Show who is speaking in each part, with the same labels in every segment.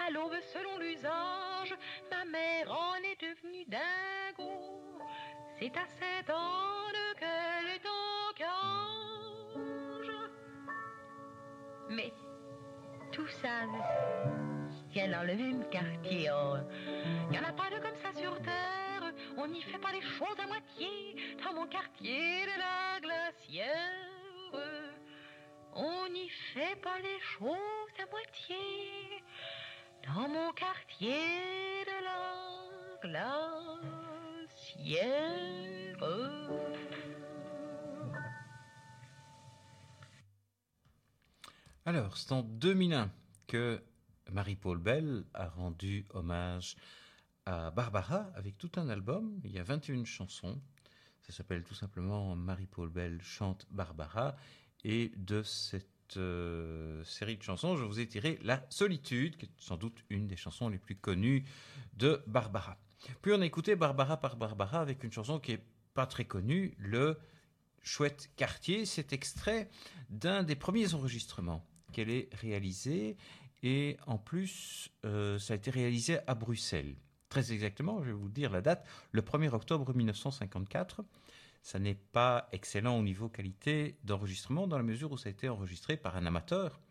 Speaker 1: à l'aube selon l'usage, ma mère en est devenue dingo. C'est à 7 ans qu'elle est en cage. Mais tout ça se tient dans le même quartier. Il n'y en a pas de comme ça sur terre. On n'y fait pas les choses à moitié. Dans mon quartier de la Glacière, on n'y fait pas les choses à moitié. Dans mon quartier de la Glacière.
Speaker 2: Alors, c'est en 2001 que Marie-Paul Bell a rendu hommage à Barbara avec tout un album. Il y a 21 chansons. Ça s'appelle tout simplement Marie-Paul Bell chante Barbara. Et de cette série de chansons, je vous ai tiré La Solitude, qui est sans doute une des chansons les plus connues de Barbara. Puis on a écouté Barbara par Barbara avec une chanson qui n'est pas très connue, le Chouette Quartier. C'est extrait d'un des premiers enregistrements qu'elle ait réalisé. Et en plus, ça a été réalisé à Bruxelles. Très exactement, je vais vous dire la date, le 1er octobre 1954. Ça n'est pas excellent au niveau qualité d'enregistrement dans la mesure où ça a été enregistré par un amateur,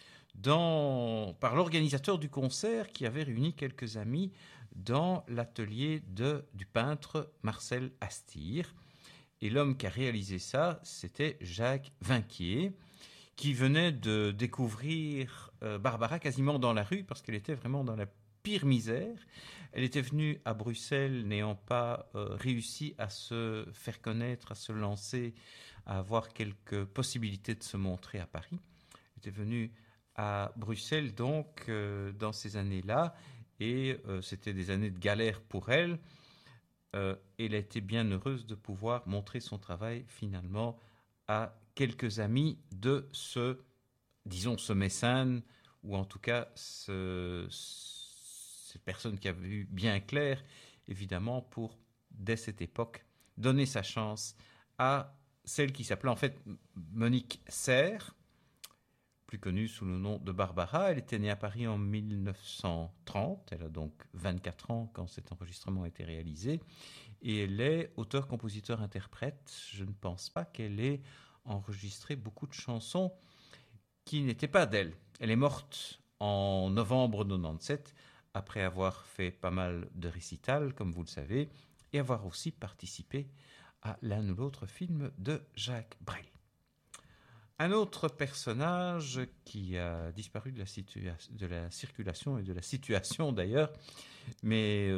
Speaker 2: par l'organisateur du concert qui avait réuni quelques amis dans l'atelier du peintre Marcel Astir. Et l'homme qui a réalisé ça, c'était Jacques Vinquier, qui venait de découvrir Barbara quasiment dans la rue parce qu'elle était vraiment dans la pire misère. Elle était venue à Bruxelles n'ayant pas réussi à se faire connaître, à se lancer, à avoir quelques possibilités de se montrer à Paris. Elle était venue à Bruxelles donc dans ces années-là et c'était des années de galère pour elle. Elle a été bien heureuse de pouvoir montrer son travail finalement à quelques amis de ce mécène, ou en tout cas cette personne qui a vu bien clair, évidemment, pour, dès cette époque, donner sa chance à celle qui s'appelait en fait Monique Serre, plus connue sous le nom de Barbara. Elle était née à Paris en 1930, elle a donc 24 ans quand cet enregistrement a été réalisé, et elle est auteure-compositeur-interprète. Je ne pense pas qu'elle ait enregistré beaucoup de chansons qui n'étaient pas d'elle. Elle est morte en novembre 97, après avoir fait pas mal de récitals, comme vous le savez, et avoir aussi participé à l'un ou l'autre film de Jacques Brel. Un autre personnage qui a disparu de la circulation et de la situation d'ailleurs, mais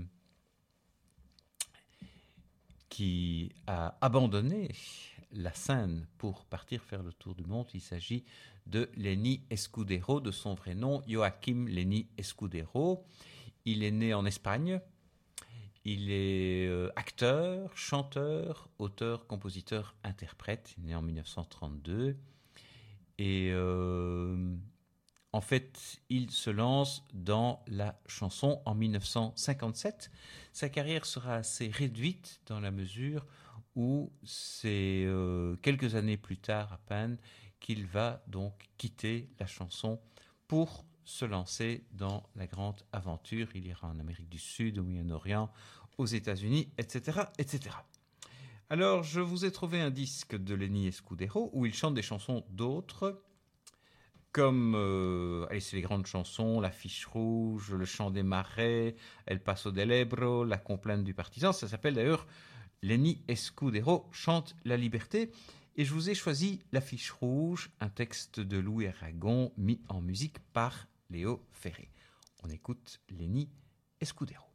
Speaker 2: qui a abandonné la scène pour partir faire le tour du monde. Il s'agit de Lenny Escudero, de son vrai nom Joaquim Lenny Escudero. Il est né en Espagne. Il est acteur, chanteur, auteur, compositeur, interprète. Il est né en 1932. Et en fait, il se lance dans la chanson en 1957. Sa carrière sera assez réduite dans la mesure où c'est quelques années plus tard à peine qu'il va donc quitter la chanson pour se lancer dans la grande aventure. Il ira en Amérique du Sud, au Moyen-Orient, aux États-Unis, etc., etc. Alors, je vous ai trouvé un disque de Lenny Escudero où il chante des chansons d'autres, comme, c'est les grandes chansons, La Fiche Rouge, Le Chant des Marais, El Paso del Ebro, La Complainte du Partisan. Ça s'appelle d'ailleurs Lenny Escudero chante la liberté. Et je vous ai choisi La Fiche Rouge, un texte de Louis Aragon mis en musique par Léo Ferré. On écoute Lenny Escudero.